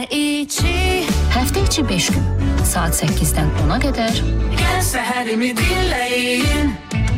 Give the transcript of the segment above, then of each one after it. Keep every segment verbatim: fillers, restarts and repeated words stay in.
İçi. Həftə içi beş gün, saat səkkizdən ona qədər. Gəl səhərimi dinləyin.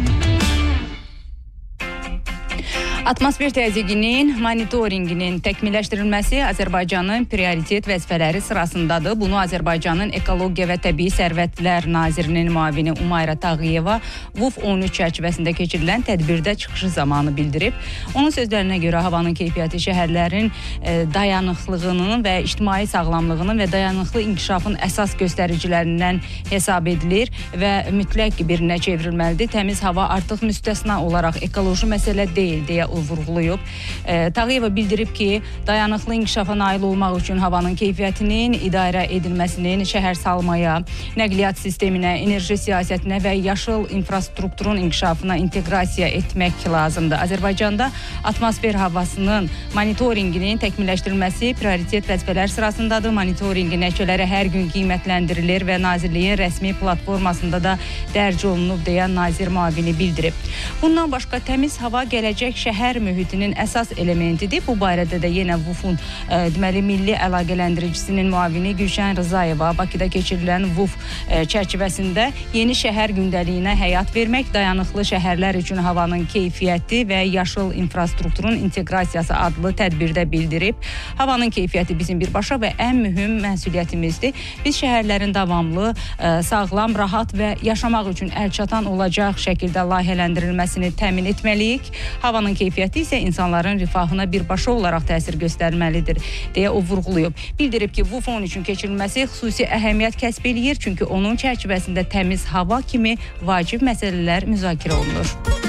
Atmosfer təzyiqinin monitorinqinin təkmilləşdirilməsi Azərbaycanın prioritet vəzifələri sırasındadır. Bunu Azərbaycanın Ekologiya və Təbii Sərvətlər Nazirinin müavini Umayra Tağıyeva V U F on üç çərçivəsində keçirilən tədbirdə çıxışı zamanı bildirib. Onun sözlərinə görə havanın keyfiyyəti şəhərlərin dayanıqlığının və ictimai sağlamlığının və dayanıqlı inkişafın əsas göstəricilərindən hesab edilir və mütləq birinə çevrilməlidir. Təmiz hava artıq müstəsna olaraq ekoloji məsələ deyil deyə vurğulayıb. E, Tağıyeva bildirib ki, dayanıqlı inkişafa nail olmaq üçün havanın keyfiyyətinin idarə edilməsinin şəhər salmaya, nəqliyyat sisteminə, enerji siyasətinə və yaşıl infrastrukturun inkişafına inteqrasiya etmək lazımdır. Azərbaycanda atmosfer havasının monitorinqinin təkmilləşdirilməsi prioritet vəzifələr sırasındadır. Monitorinqin nəticələri hər gün qiymətləndirilir və Nazirliyin rəsmi platformasında da dərc olunub deyə nazir müavini bildirib. Bundan başqa təmiz hava gələcək şəhər mühitinin əsas elementidir. Bu barədə də yenə V U F-un e, deməli milli əlaqələndiricisin müavini Gülşən Rızayeva Bakıda keçirilən V U F e, çərçivəsində yeni şəhər gündəliyinə həyat vermək, dayanıqlı şəhərlər üçün havanın keyfiyyəti və yaşıl infrastrukturun inteqrasiyası adlı tədbirdə bildirib. Havanın keyfiyyəti bizim birbaşa və ən mühüm məsuliyyətimizdir. Biz şəhərlərin davamlı, e, sağlam, rahat və yaşamaq üçün əlçatan olacaq şəkildə layihələndirilməsini təmin etməliyik. Havanın keyfiyyəti isə insanların rifahına birbaşa olaraq təsir göstərməlidir deyə o vurğulayıb. Bildirib ki, V U F on üçün keçirilməsi xüsusi əhəmiyyət kəsb eləyir, çünki onun çərçivəsində təmiz hava kimi vacib məsələlər müzakirə olunur.